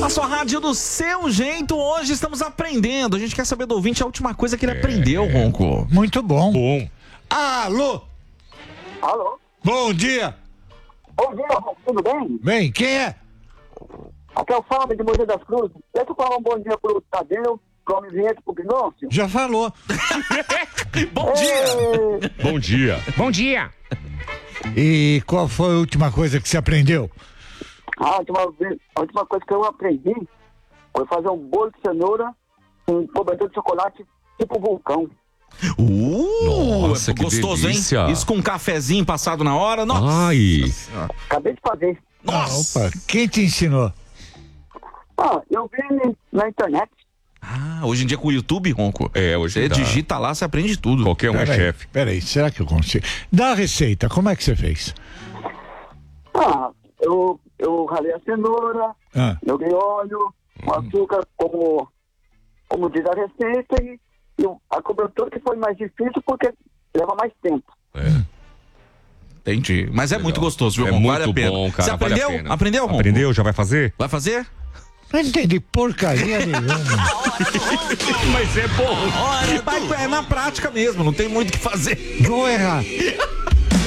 A sua rádio do seu jeito, hoje estamos aprendendo. A gente quer saber do ouvinte a última coisa que ele aprendeu, Ronco. Muito bom. Bom. Alô? Alô? Bom dia. Bom dia, tudo bem? Bem, quem é? Aqui é o Fábio de Moisés das Cruzes. Deixa eu falar um bom dia pro Tadeu, pro homem vinheta, pro Pinócio. Já falou. Bom dia. Bom dia. Bom dia. E qual foi a última coisa que você aprendeu? A última coisa que eu aprendi foi fazer um bolo de cenoura com cobertura de chocolate tipo vulcão. Nossa, que gostoso, delícia. hein? Isso com um cafezinho passado na hora. Nossa. Ai. Acabei de fazer. Nossa. Opa, quem te ensinou? Eu vi na internet. Hoje em dia com o YouTube, Ronco. Hoje você dá. digita lá, você aprende tudo. Qualquer um é chefe. Peraí, será que eu consigo? Dá a receita, como é que você fez? Eu ralei a cenoura, joguei óleo, açúcar, como diz a receita, e a cobertura que foi mais difícil porque leva mais tempo. Entendi. Mas é Legal. muito gostoso, viu, É Ronco? muito Vale a pena. bom, cara. Você aprendeu? Vale a pena. Aprendeu, Ronco? Aprendeu? Já vai fazer? Vai fazer? Não entendi porcaria nenhuma. Mas é bom. É na prática mesmo, não tem muito o que fazer. Vou errar.